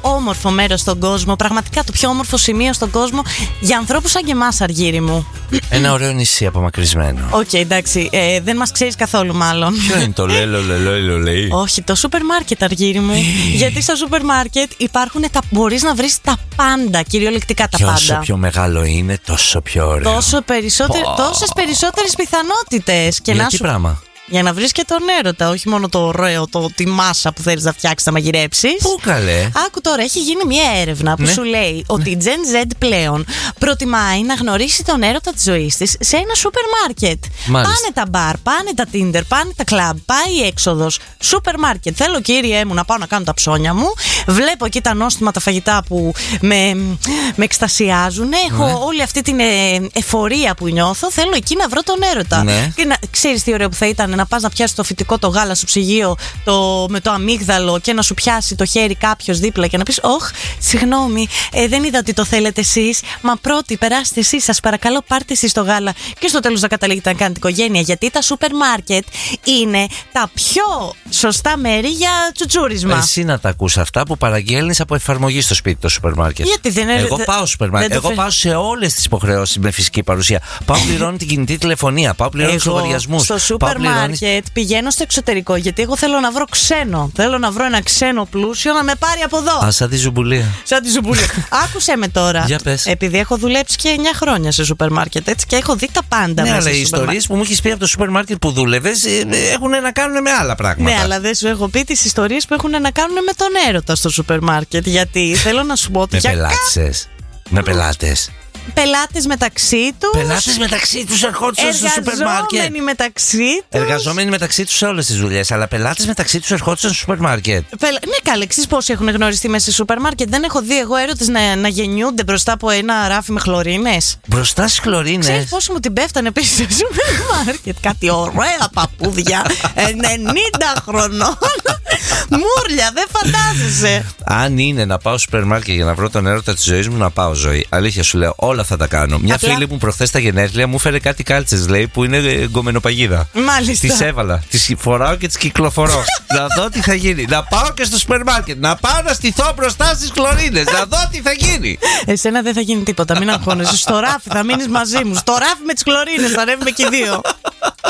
όμορφο μέρος στον κόσμο, πραγματικά το πιο όμορφο σημείο στον κόσμο για ανθρώπους σαν και εμάς, Αργύρι μου. Ένα ωραίο νησί απομακρυσμένο. Οκ, εντάξει, δεν μας ξέρεις καθόλου μάλλον. Ποιο είναι το λέει? Όχι, το σούπερ μάρκετ, Αργύρι μου. Γιατί στο σούπερ μάρκετ μπορείς να βρεις τα πάντα, κυριολεκτικά τα πάντα. Όσο πιο μεγάλο είναι, τόσο πιο ωραίο. Τόσες περισσότερες πιθανότητες. Γιατί πράγμα? Για να βρεις και τον έρωτα, όχι μόνο το ωραίο, τη μάσα που θέλεις να φτιάξεις, να μαγειρέψεις. Πού καλέ? Άκου τώρα, έχει γίνει μια έρευνα που σου λέει ότι η Gen Z πλέον προτιμάει να γνωρίσει τον έρωτα της ζωής της σε ένα σούπερ μάρκετ. Πάνε τα μπαρ, πάνε τα Tinder, πάνε τα κλαμπ, πάει η έξοδος. Σούπερ μάρκετ. Θέλω, κύριέ μου, να πάω να κάνω τα ψώνια μου. Βλέπω εκεί τα νόστιμα, τα φαγητά που με εκστασιάζουν. Έχω όλη αυτή την εφορία που νιώθω. Θέλω εκεί να βρω τον έρωτα. Και ξέρεις τι ωραίο που θα ήταν να πας να πιάσεις το φυτικό το γάλα στο ψυγείο με το αμύγδαλο και να σου πιάσει το χέρι κάποιος δίπλα και να πεις «Ωχ, συγγνώμη, δεν είδα ότι το θέλετε εσείς. Μα πρώτοι, περάστε εσείς, σας παρακαλώ, πάρτε εσείς το γάλα». Και στο τέλος να καταλήγετε να κάνετε οικογένεια. Γιατί τα σούπερ μάρκετ είναι τα πιο σωστά μέρη για τσουτσούρισμα. Εσύ να τα ακούς αυτά που παραγγέλνεις από εφαρμογή στο σπίτι το σούπερ μάρκετ. Γιατί δεν είναι. Εγώ πάω στο σούπερ μάρκετ. Εγώ πάω σε όλες τις υποχρεώσεις με φυσική παρουσία. Πάω πληρώνω την κινητή τηλεφωνία. Πάω πληρώνω τους λογαριασμούς. Στο σούπερ μάρκετ πηγαίνω στο εξωτερικό γιατί εγώ θέλω να βρω ξένο. Θέλω να βρω ένα ξένο πλούσιο να με πάρει από εδώ. Σαν τη ζουμπουλία. Άκουσε με τώρα. Για πες. Επειδή έχω δουλέψει και 9 χρόνια σε σούπερ μάρκετ έτσι και έχω δει τα πάντα. Ναι, αλλά οι ιστορίες που μου έχεις πει από το σούπερ μάρκετ που δούλευες έχουν να κάνουν με άλλα πράγματα. Ναι, αλλά δεν σου έχω πει τις ιστορίες που έχουν να κάνουν με τον έρωτα στο σούπερ μάρκετ. Γιατί θέλω να σου πω ότι. Με πελάτες. Πελάτες μεταξύ τους. Πελάτες μεταξύ τους ερχόντουσαν στο σούπερ μάρκετ. Εργαζόμενοι μεταξύ τους σε όλες τις δουλειές. Αλλά πελάτες μεταξύ τους ερχόντουσαν στο σούπερ μάρκετ. Ναι, καλέ, εξής πόσοι έχουν γνωριστεί μέσα σε σούπερ μάρκετ. Δεν έχω δει εγώ έρωτες να γεννιούνται μπροστά από ένα ράφι με χλωρίνες. Μπροστά στις χλωρίνες. Ξέρεις πόσο μου την πέφτανε πίσω στο σούπερ μάρκετ. Κάτι ωραία παππούδια 90 χρονών. Μούρλια, δεν φαντάζεσαι. Αν είναι να πάω στο σούπερ μάρκετ για να βρω τον έρωτα της ζωής μου, να πάω, ζωή. Αλήθεια σου λέω, όλα θα τα κάνω. Μια φίλη μου προχθές στα γενέθλια μου φέρε κάτι κάλτσες, λέει, που είναι γκομενοπαγίδα. Μάλιστα. Τις έβαλα. Τις φοράω και τις κυκλοφορώ. Να δω τι θα γίνει. Να πάω και στο σούπερ μάρκετ. Να πάω να στηθώ μπροστά στις χλωρίνες. Να δω τι θα γίνει. Εσένα δεν θα γίνει τίποτα. Μην αγχώνεσαι. Στο ράφι θα μείνεις μαζί μου. Στο ράφι με τις χλωρίνες θα ανέβουμε και οι δύο.